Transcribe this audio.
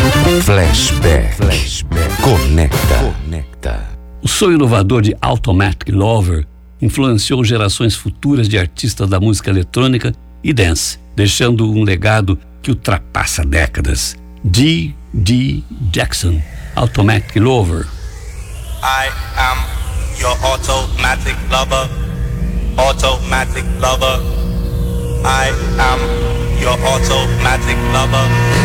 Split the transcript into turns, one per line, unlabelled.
Flashback. Conecta.
O som inovador de Automatic Lover influenciou gerações futuras de artistas da música eletrônica e dance, deixando um legado que ultrapassa décadas. D.D. Jackson, Automatic Lover.
I am your automatic lover. Automatic lover. I am your automatic lover.